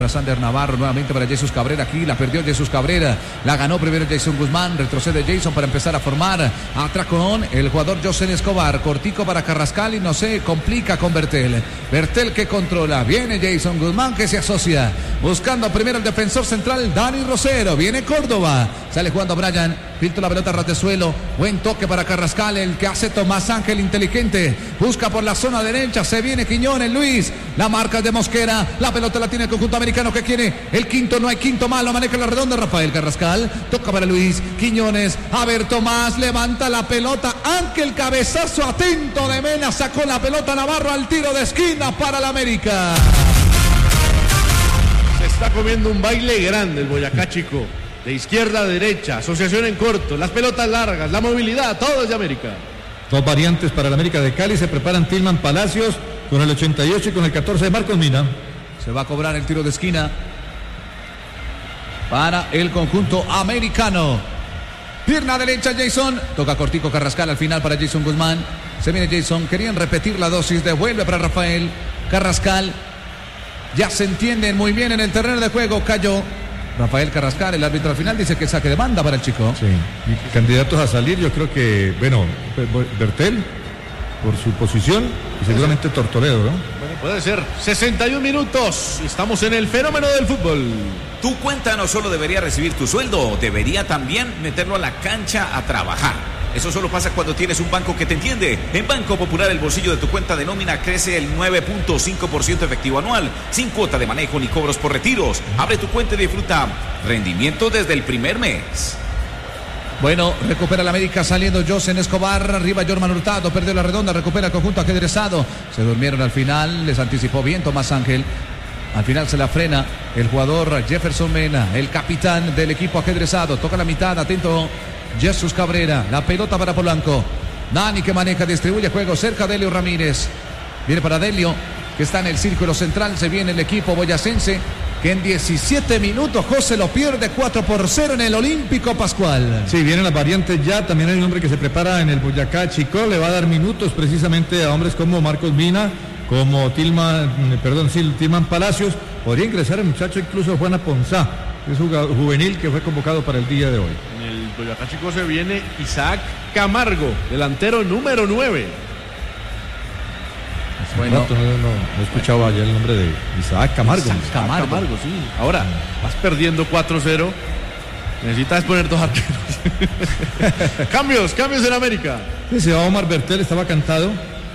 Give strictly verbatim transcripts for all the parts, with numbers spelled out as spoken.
Sander Navarro nuevamente para Jesús Cabrera. Aquí la perdió Jesús Cabrera, la ganó primero Jason Guzmán, retrocede Jason para empezar a formar atracón el jugador José Escobar, cortico para Carrascal y no se complica con Bertel. Bertel que controla, viene Jason Guzmán que se asocia, buscando primero el defensor central Dani Rosero, viene Córdoba, sale jugando Brian, filtra la pelota a ratezuelo, buen toque para Carrascal, el que hace Tomás Ángel inteligente, busca por la zona derecha, se viene Quiñones, Luis, la marca de Mosquera, la pelota la tiene el conjunto americano que quiere el quinto, no hay quinto malo, maneja la redonda Rafael Carrascal, toca para Luis Quiñones, a ver Tomás, levanta la pelota, Ángel cabezazo atento de Mena, sacó la pelota Navarro al tiro de esquina para la América. Se está comiendo un baile grande el Boyacá Chico, de izquierda a derecha, asociación en corto, las pelotas largas, la movilidad, todo es de América. Dos variantes para la América de Cali, se preparan Tillman Palacios con el ochenta y ocho y con el catorce de Marcos Mina. Se va a cobrar el tiro de esquina para el conjunto americano. Pierna derecha Jason. Toca cortico Carrascal al final para Jason Guzmán. Se viene Jason. Querían repetir la dosis. Devuelve para Rafael Carrascal. Ya se entienden muy bien en el terreno de juego. Cayó Rafael Carrascal. El árbitro al final dice que saque de banda para el chico. Sí. Y candidatos a salir, yo creo que, bueno, Bertel por su posición y seguramente Tortoredo, ¿no? Bueno, puede ser. sesenta y un minutos. Estamos en el fenómeno del fútbol. Tu cuenta no solo debería recibir tu sueldo, debería también meterlo a la cancha a trabajar. Eso solo pasa cuando tienes un banco que te entiende. En Banco Popular el bolsillo de tu cuenta de nómina crece el nueve punto cinco por ciento efectivo anual, sin cuota de manejo ni cobros por retiros. Abre tu cuenta y disfruta rendimiento desde el primer mes. Bueno, recupera la América saliendo José Escobar, arriba Jorman Hurtado, perdió la redonda, recupera el conjunto ajedrezado, se durmieron al final, les anticipó bien Tomás Ángel, al final se la frena el jugador Jefferson Mena, el capitán del equipo ajedrezado, toca la mitad, atento Jesús Cabrera, la pelota para Polanco, Dani que maneja, distribuye juego cerca de Delio Ramírez, viene para Delio, que está en el círculo central, se viene el equipo boyacense, que en diecisiete minutos José lo pierde cuatro por cero en el Olímpico Pascual. Sí, vienen las variantes ya, también hay un hombre que se prepara en el Boyacá Chico, le va a dar minutos precisamente a hombres como Marcos Mina, como Tillman, perdón, sí, Tillman Palacios, podría ingresar el muchacho incluso Juana Ponzá, que es un juvenil que fue convocado para el día de hoy. En el Boyacá Chico se viene Isaac Camargo, delantero número nueve. Bueno, no, no, no escuchaba ayer el nombre de Isaac Camargo. Isaac Camargo. Camargo, sí. Ahora, vas perdiendo cuatro cero. Necesitas poner dos arqueros. cambios, cambios en América. Sí, se va Omar Bertel, estaba cantado.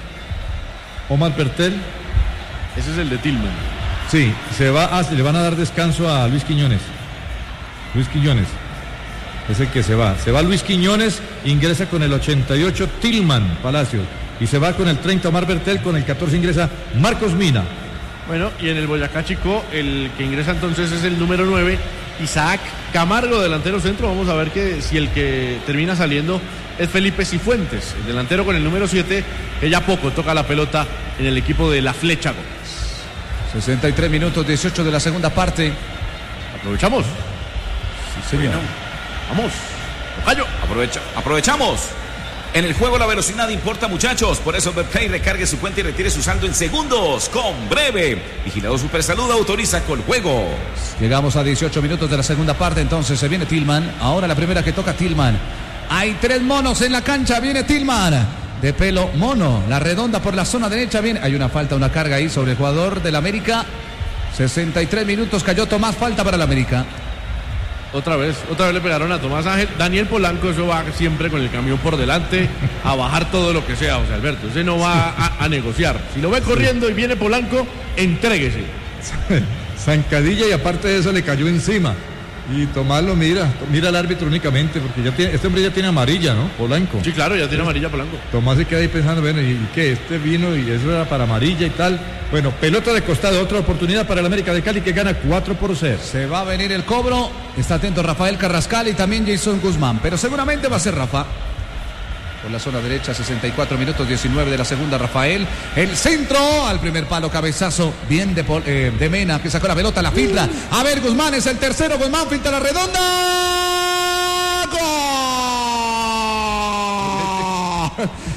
Omar Bertel. Ese es el de Tillman. Sí, se va a, le van a dar descanso a Luis Quiñones. Luis Quiñones. Es el que se va. Se va Luis Quiñones, ingresa con el ochenta y ocho Tillman Palacios. Y se va con el treinta Omar Bertel, con el catorce ingresa Marcos Mina. Bueno, y en el Boyacá Chico, el que ingresa entonces es el número nueve, Isaac Camargo, delantero centro. Vamos a ver que si el que termina saliendo es Felipe Cifuentes, el delantero con el número siete, que ya poco toca la pelota en el equipo de La Flecha Gómez. sesenta y tres minutos, dieciocho de la segunda parte. ¿Aprovechamos? Sí, señor. Bueno, vamos. Ojallo. Aprovecha, aprovechamos. En el juego la velocidad importa, muchachos. Por eso Betplay recargue su cuenta y retire su saldo en segundos con Breve. Vigilado Supersalud autoriza con juegos. Llegamos a dieciocho minutos de la segunda parte. Entonces se viene Tillman. Ahora la primera que toca Tillman. Hay tres monos en la cancha. Viene Tillman. De pelo mono. La redonda por la zona derecha. Viene. Hay una falta, una carga ahí sobre el jugador del América. sesenta y tres minutos. Cayó Tomás. Falta para el América. Otra vez, otra vez le pegaron a Tomás Ángel. Daniel Polanco, eso va siempre con el camión por delante a bajar todo lo que sea, José Alberto. Ese no va a, a negociar. Si lo ve corriendo y viene Polanco, entréguese. Zancadilla, y aparte de eso le cayó encima. Y Tomás lo mira, mira al árbitro únicamente, porque ya tiene, este hombre ya tiene amarilla, ¿no? Polanco. Sí, claro, ya tiene amarilla Polanco. Tomás se queda ahí pensando, bueno, ¿y qué? Este vino y eso era para amarilla y tal. Bueno, pelota de costado, otra oportunidad para el América de Cali que gana cuatro por cero. Se va a venir el cobro, está atento Rafael Carrascal y también Jason Guzmán, pero seguramente va a ser Rafa. Por la zona derecha, sesenta y cuatro minutos, diecinueve de la segunda, Rafael. El centro, al primer palo, cabezazo, bien de, eh, de Mena, que sacó la pelota, la filtra. A ver, Guzmán es el tercero, Guzmán filtra la redonda. ¡Gol!